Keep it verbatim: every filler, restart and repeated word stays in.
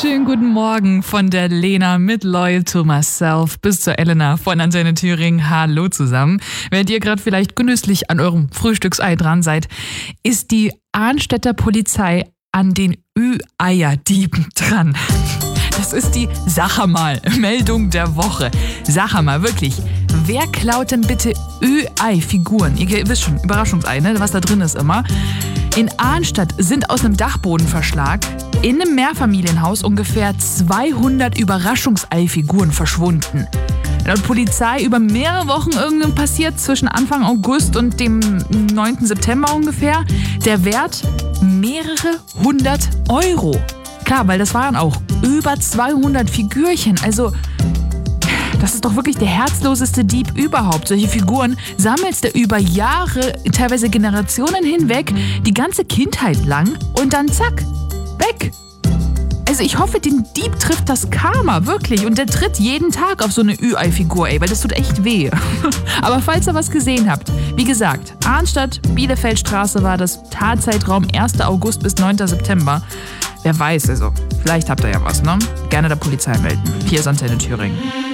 Schönen guten Morgen von der Lena mit Loyal to Myself bis zur Elena von Antenne Thüringen. Hallo zusammen. Während ihr gerade vielleicht genüsslich an eurem Frühstücksei dran seid, ist die Arnstädter Polizei an den Ü-Eier-Dieben dran. Das ist die Sachermal-Meldung der Woche. Sachermal, wirklich. Wer klaut denn bitte Ü-Ei-Figuren? Ihr wisst schon, Überraschungsei, ne? Was da drin ist immer. In Arnstadt sind aus einem Dachbodenverschlag in einem Mehrfamilienhaus ungefähr zweihundert Überraschungsei-Figuren verschwunden. Laut Polizei über mehrere Wochen irgendwann passiert, zwischen Anfang August und dem neunten September ungefähr. Der Wert mehrere hundert Euro. Klar, weil das waren auch über zweihundert Figürchen. Also, das ist doch wirklich der herzloseste Dieb überhaupt. Solche Figuren sammelst du über Jahre, teilweise Generationen hinweg, die ganze Kindheit lang und dann zack, weg. Also ich hoffe, den Dieb trifft das Karma, wirklich. Und der tritt jeden Tag auf so eine Ü-Ei-Figur, ey, weil das tut echt weh. Aber falls ihr was gesehen habt, wie gesagt, Arnstadt, Bielefeldstraße war das, Tatzeitraum erster August bis neunten September. Wer weiß, also, vielleicht habt ihr ja was, ne? Gerne der Polizei melden. Hier ist Antenne Thüringen.